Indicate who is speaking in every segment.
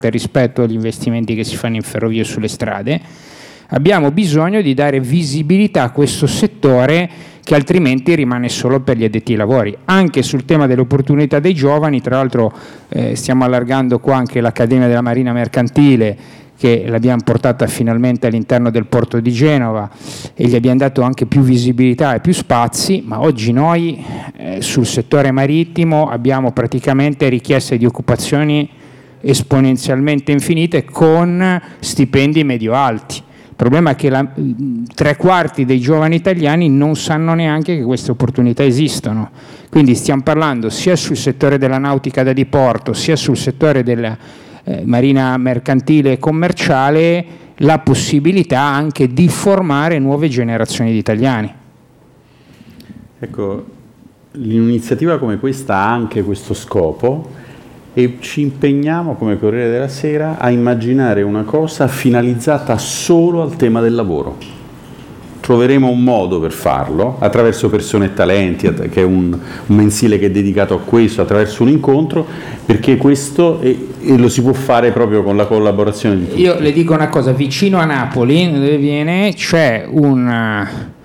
Speaker 1: rispetto agli investimenti che si fanno in ferrovie e sulle strade. Abbiamo bisogno di dare visibilità a questo settore che altrimenti rimane solo per gli addetti ai lavori. Anche sul tema delle opportunità dei giovani, tra l'altro stiamo allargando qua anche l'Accademia della Marina Mercantile, che l'abbiamo portata finalmente all'interno del porto di Genova e gli abbiamo dato anche più visibilità e più spazi, ma oggi noi sul settore marittimo abbiamo praticamente richieste di occupazioni esponenzialmente infinite con stipendi medio-alti. Il problema è che 3/4 dei giovani italiani non sanno neanche che queste opportunità esistono. Quindi stiamo parlando sia sul settore della nautica da diporto, sia sul settore della marina mercantile e commerciale, la possibilità anche di formare nuove generazioni di italiani.
Speaker 2: Ecco, l'iniziativa come questa ha anche questo scopo e ci impegniamo come Corriere della Sera a immaginare una cosa finalizzata solo al tema del lavoro. Troveremo un modo per farlo attraverso Persone e Talenti, che è un mensile che è dedicato a questo, attraverso un incontro, perché questo e lo si può fare proprio con la collaborazione di tutti.
Speaker 1: Io le dico una cosa, vicino a Napoli, dove viene, c'è un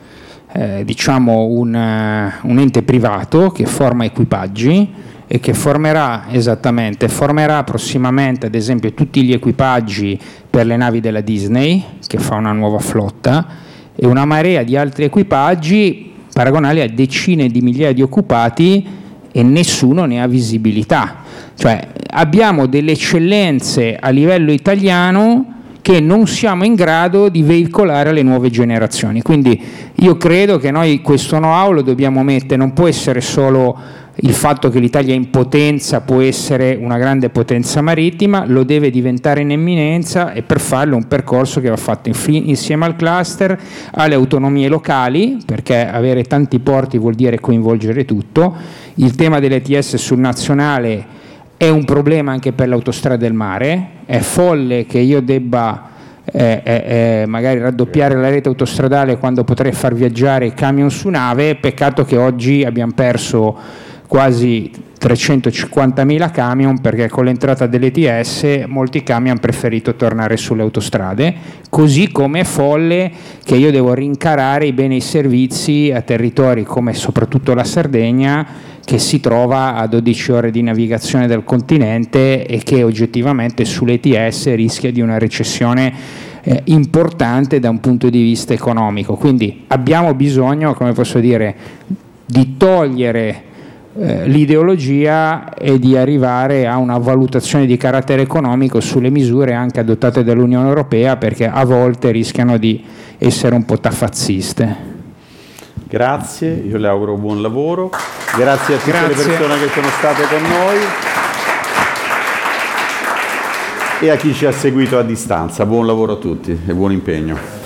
Speaker 1: ente privato che forma equipaggi e che formerà prossimamente ad esempio tutti gli equipaggi per le navi della Disney, che fa una nuova flotta, e una marea di altri equipaggi paragonali a decine di migliaia di occupati, e nessuno ne ha visibilità. Cioè abbiamo delle eccellenze a livello italiano che non siamo in grado di veicolare alle nuove generazioni. Quindi io credo che noi questo know-how lo dobbiamo mettere, non può essere solo il fatto che l'Italia è in potenza, può essere una grande potenza marittima, lo deve diventare in eminenza, e per farlo è un percorso che va fatto insieme al cluster, alle autonomie locali, perché avere tanti porti vuol dire coinvolgere tutto. Il tema dell'ETS sul nazionale è un problema anche per l'autostrada del mare, è folle che io debba magari raddoppiare la rete autostradale quando potrei far viaggiare camion su nave. Peccato che oggi abbiamo perso quasi 350.000 camion, perché con l'entrata dell'ETS molti camion hanno preferito tornare sulle autostrade, così come è folle che io devo rincarare i beni e i servizi a territori come soprattutto la Sardegna, che si trova a 12 ore di navigazione dal continente e che oggettivamente sull'ETS rischia di una recessione importante da un punto di vista economico. Quindi abbiamo bisogno, come posso dire, di togliere l'ideologia e di arrivare a una valutazione di carattere economico sulle misure anche adottate dall'Unione Europea, perché a volte rischiano di essere un po' tafazziste.
Speaker 2: Grazie, io le auguro buon lavoro, grazie a tutte le persone che sono state con noi e a chi ci ha seguito a distanza. Buon lavoro a tutti e buon impegno.